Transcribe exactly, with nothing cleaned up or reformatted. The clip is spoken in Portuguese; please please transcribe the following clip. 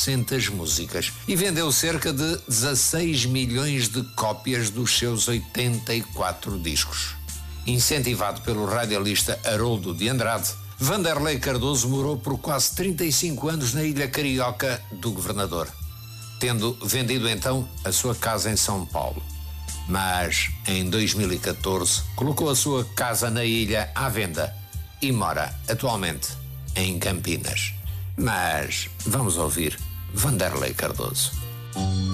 oitocentas músicas e vendeu cerca de dezasseis milhões de cópias dos seus oitenta e quatro discos. Incentivado pelo radialista Haroldo de Andrade, Vanderlei Cardoso morou por quase trinta e cinco anos na ilha carioca do Governador, tendo vendido então a sua casa em São Paulo. Mas em dois mil e catorze colocou a sua casa na ilha à venda e mora atualmente em Campinas. Mas vamos ouvir Vanderlei Cardoso.